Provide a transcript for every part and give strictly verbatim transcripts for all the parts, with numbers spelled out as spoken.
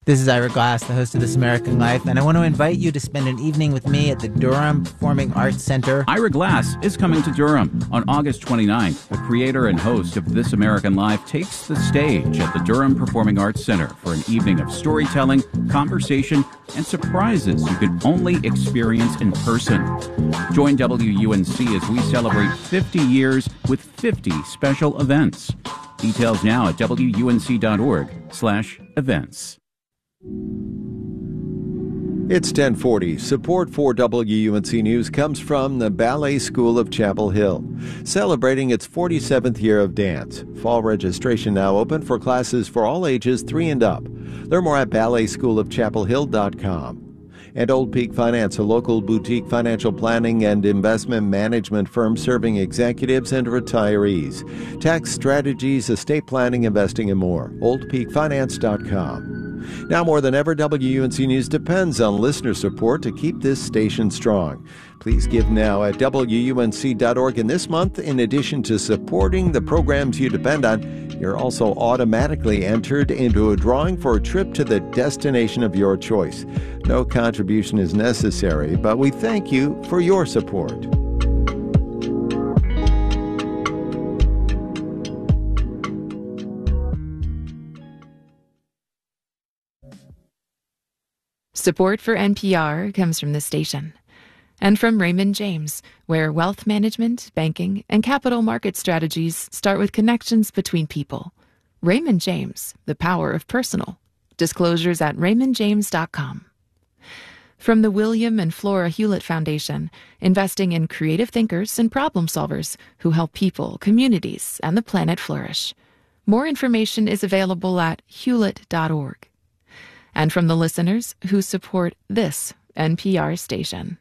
This is Ira Glass, the host of This American Life, and I want to invite you to spend an evening with me at the Durham Performing Arts Center. Ira Glass is coming to Durham on August twenty-ninth. The creator and host of This American Life takes the stage at the Durham Performing Arts Center for an evening of storytelling, conversation, and surprises you can only experience in person. Join W U N C as we celebrate fifty years with fifty special events. Details now at W U N C dot org slash events. It's ten forty. Support for W U N C News comes from the Ballet School of Chapel Hill, celebrating its forty-seventh year of dance. Fall registration now open for classes for all ages three and up. Learn more at ballet school of chapel hill dot com. And Old Peak Finance, a local boutique financial planning and investment management firm serving executives and retirees. Tax strategies, estate planning, investing, and more. old peak finance dot com. Now more than ever, W U N C News depends on listener support to keep this station strong. Please give now at W U N C dot org. And this month, in addition to supporting the programs you depend on, you're also automatically entered into a drawing for a trip to the destination of your choice. No contribution is necessary, but we thank you for your support. Support for N P R comes from the station and from Raymond James, where wealth management, banking, and capital market strategies start with connections between people. Raymond James, the power of personal. Disclosures at raymond james dot com. From the William and Flora Hewlett Foundation, investing in creative thinkers and problem solvers who help people, communities, and the planet flourish. More information is available at hewlett dot org. And from the listeners who support this N P R station.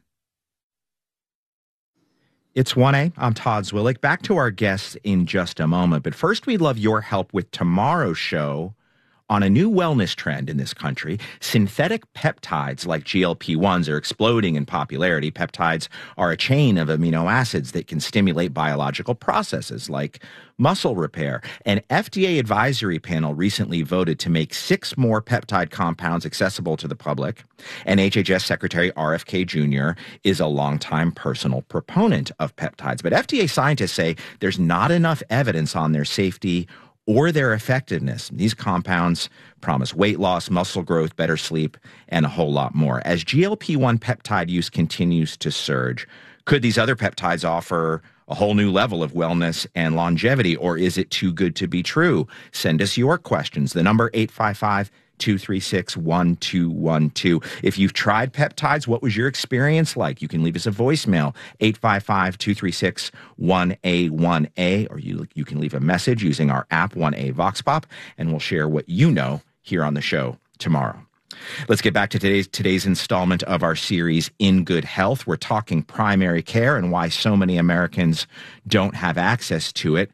It's one A. I'm Todd Zwillich. Back to our guests in just a moment. But first, we'd love your help with tomorrow's show on a new wellness trend in this country. Synthetic peptides like G L P ones are exploding in popularity. Peptides are a chain of amino acids that can stimulate biological processes like muscle repair. An F D A advisory panel recently voted to make six more peptide compounds accessible to the public. And H H S Secretary R F K Junior is a longtime personal proponent of peptides. But F D A scientists say there's not enough evidence on their safety or their effectiveness. These compounds promise weight loss, muscle growth, better sleep, and a whole lot more. As G L P one peptide use continues to surge, could these other peptides offer a whole new level of wellness and longevity, or is it too good to be true? Send us your questions. The number eight five five, two three six, one two one two. If you've tried peptides, what was your experience like? You can leave us a voicemail, eight five five, two three six, one A one A, or you, you can leave a message using our app, one A Vox Pop, and we'll share what you know here on the show tomorrow. Let's get back to today's today's installment of our series, In Good Health. We're talking primary care and why so many Americans don't have access to it.